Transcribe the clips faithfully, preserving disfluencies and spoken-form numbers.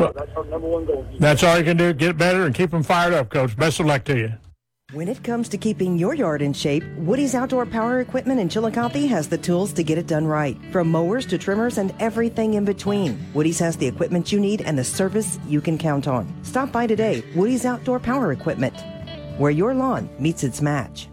Well, that's our number one goal. That's all you can do. Get better and keep them fired up, Coach. Best of luck to you. When it comes to keeping your yard in shape, Woody's Outdoor Power Equipment in Chillicothe has the tools to get it done right. From mowers to trimmers and everything in between, Woody's has the equipment you need and the service you can count on. Stop by today. Woody's Outdoor Power Equipment, where your lawn meets its match.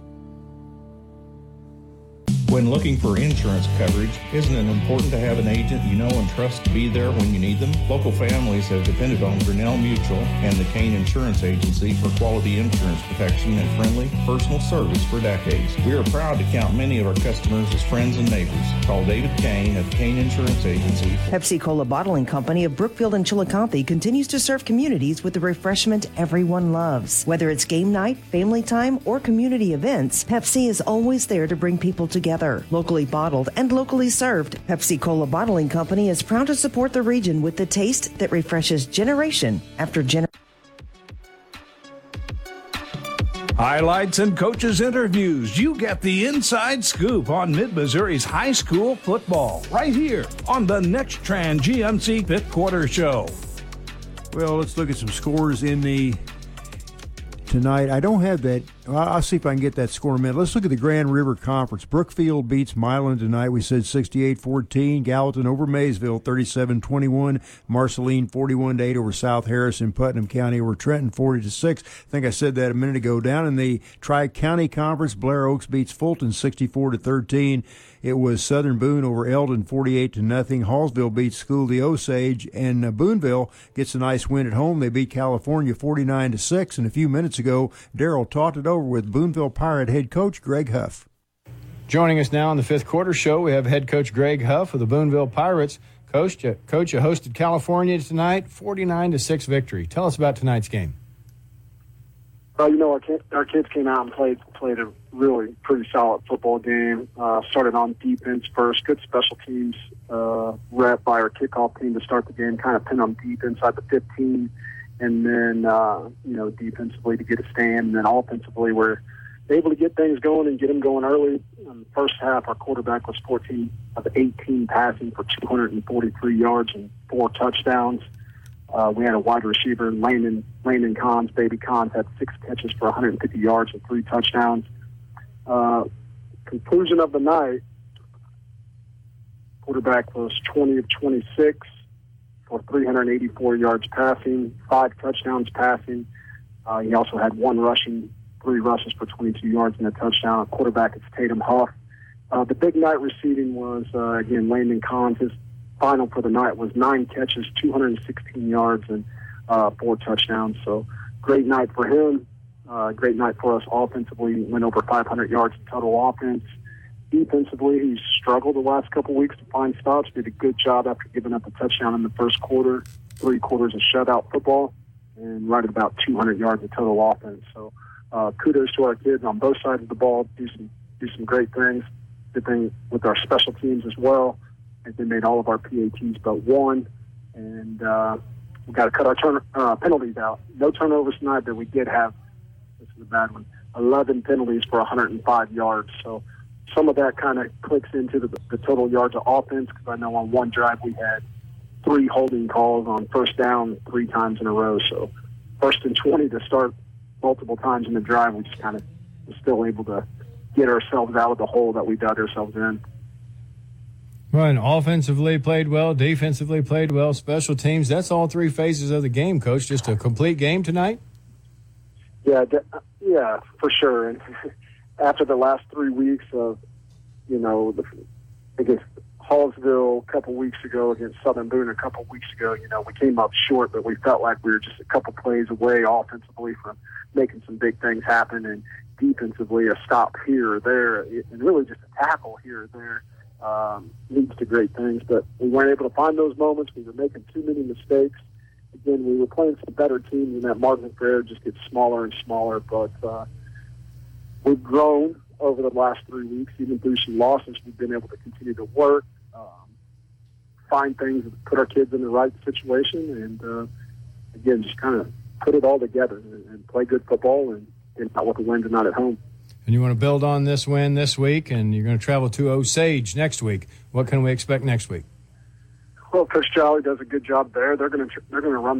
When looking for insurance coverage, isn't it important to have an agent you know and trust to be there when you need them? Local families have depended on Grinnell Mutual and the Kane Insurance Agency for quality insurance protection and friendly, personal service for decades. We are proud to count many of our customers as friends and neighbors. Call David Kane at the Kane Insurance Agency. Pepsi Cola Bottling Company of Brookfield and Chillicothe continues to serve communities with the refreshment everyone loves. Whether it's game night, family time, or community events, Pepsi is always there to bring people together. Locally bottled and locally served, Pepsi Cola Bottling Company is proud to support the region with the taste that refreshes generation after generation. Highlights and coaches' interviews. You get the inside scoop on Mid-Missouri's high school football right here on the Next Trans G M C Fifth Quarter Show. Well, let's look at some scores in the tonight. I don't have that. I'll see if I can get that score in a minute. Let's look at the Grand River Conference. Brookfield beats Milan tonight. We said sixty-eight fourteen. Gallatin over Maysville, thirty-seven twenty-one. Marceline, forty-one to eight over South Harrison. Putnam County over Trenton, forty to six. I think I said that a minute ago. Down in the Tri-County Conference, Blair Oaks beats Fulton, sixty-four to thirteen. It was Southern Boone over Eldon, forty-eight to nothing. Hallsville beats School of the Osage, and uh, Booneville gets a nice win at home. They beat California forty-nine to six. And a few minutes ago, Darrell talked it over with Booneville Pirate head coach Greg Huff. Joining us now on the Fifth Quarter Show, we have head coach Greg Huff of the Booneville Pirates. Coach, you, coach, you hosted California tonight, forty-nine to six victory. Tell us about tonight's game. Well, you know, our, kid, our kids came out and played played a really pretty solid football game. Uh, started on defense first. Good special teams uh, rep by our kickoff team to start the game, kind of pinned them deep inside the fifteen. And then, uh, you know, defensively to get a stand. And then offensively, we're able to get things going and get them going early. In the first half, our quarterback was fourteen of eighteen passing for two hundred forty-three yards and four touchdowns. Uh, we had a wide receiver, Landon, Landon Cons, Baby Cons, had six catches for one hundred fifty yards and three touchdowns. Uh, conclusion of the night, quarterback was twenty of twenty-six for three hundred eighty-four yards passing, five touchdowns passing. Uh, he also had one rushing, three rushes for twenty-two yards and a touchdown. Quarterback is Tatum Huff. Uh, the big night receiving was, uh, again, Landon Cons. His final for the night was nine catches, two hundred sixteen yards, and uh, four touchdowns. So great night for him. Uh, great night for us offensively. Went over five hundred yards in total offense. Defensively, he's struggled the last couple weeks to find stops. Did a good job after giving up a touchdown in the first quarter. Three quarters of shutout football, and right at about two hundred yards of total offense. So uh, kudos to our kids on both sides of the ball. Do some do some great things. Good thing with our special teams as well. And they made all of our P A Ts but one, and uh, we've got to cut our turn, uh, penalties out. No turnovers tonight, but we did have, this is a bad one, eleven penalties for one hundred five yards. So some of that kind of clicks into the, the total yards of offense, because I know on one drive we had three holding calls on first down three times in a row. So first and twenty to start multiple times in the drive, we just kind of were still able to get ourselves out of the hole that we dug ourselves in. Well, and offensively played well, defensively played well, special teams. That's all three phases of the game, Coach. Just a complete game tonight? Yeah, yeah, for sure. And after the last three weeks of, you know, the, against Hallsville a couple weeks ago, against Southern Boone a couple weeks ago, you know, we came up short, but we felt like we were just a couple plays away offensively from making some big things happen, and defensively a stop here or there, and really just a tackle here or there. Um, leads to great things, but we weren't able to find those moments. We were making too many mistakes. Again, we were playing some better teams, and that margin for error just gets smaller and smaller. But uh, we've grown over the last three weeks, even through some losses. We've been able to continue to work, um, find things that put our kids in the right situation, and uh, again, just kind of put it all together and, and play good football and get out with a win tonight at home. And you want to build on this win this week, and you're going to travel to Osage next week. What can we expect next week? Well, Coach Jolly does a good job there. They're going to they're going to run